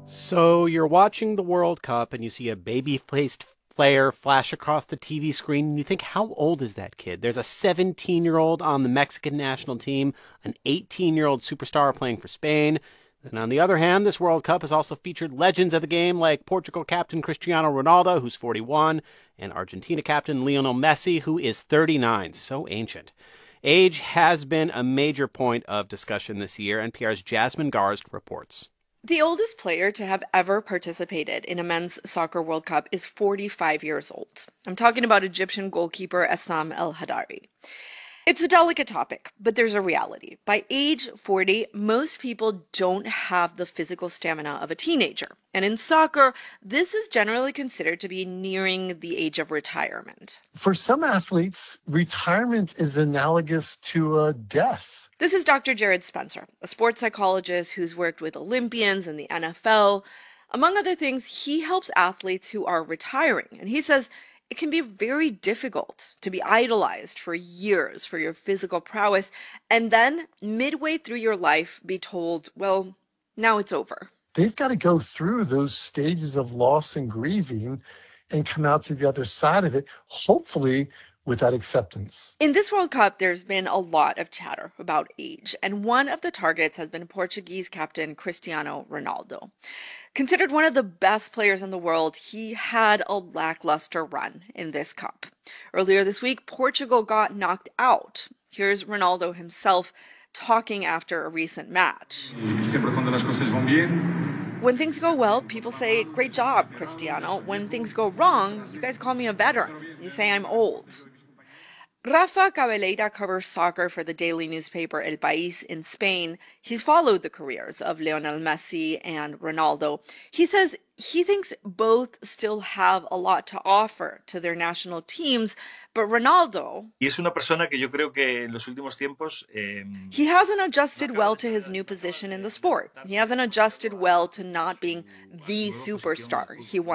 So you're watching the World Cup and you see a baby-faced player flash across the TV screen and you think, how old is that kid? There's a 17-year-old on the Mexican national team, an 18-year-old superstar playing for Spain. And on the other hand, this World Cup has also featured legends of the game like Portugal captain Cristiano Ronaldo, who's 41, and Argentina captain Lionel Messi, who is 39. So ancient. Age has been a major point of discussion this year, NPR's Jasmine Garsd reports. The oldest player to have ever participated in a men's soccer World Cup is 45 years old. I'm talking about Egyptian goalkeeper Essam El Hadari. It's a delicate topic, but there's a reality. By age 40, most people don't have the physical stamina of a teenager. And in soccer, this is generally considered to be nearing the age of retirement. For some athletes, retirement is analogous to a death. This is Dr. Jared Spencer, a sports psychologist who's worked with Olympians and the NFL. Among other things, he helps athletes who are retiring, and he says it can be very difficult to be idolized for years for your physical prowess, and then midway through your life be told, well, now it's over. They've got to go through those stages of loss and grieving and come out to the other side of it, hopefully with that acceptance. In this World Cup, there's been a lot of chatter about age, and one of the targets has been Portuguese captain Cristiano Ronaldo. Considered one of the best players in the world, he had a lackluster run in this cup. Earlier this week, Portugal got knocked out. Here's Ronaldo himself talking after a recent match. When things go well, people say, "Great job, Cristiano." When things go wrong, you guys call me a veteran. You say I'm old. Rafa Cabeleira covers soccer for the daily newspaper El País in Spain. He's followed the careers of Lionel Messi and Ronaldo. He says he thinks both still have a lot to offer to their national teams, but Ronaldo, Y es una persona que yo creo que en los últimos tiempos he hasn't adjusted well to his new position in the sport. He hasn't adjusted well to not being the superstar he once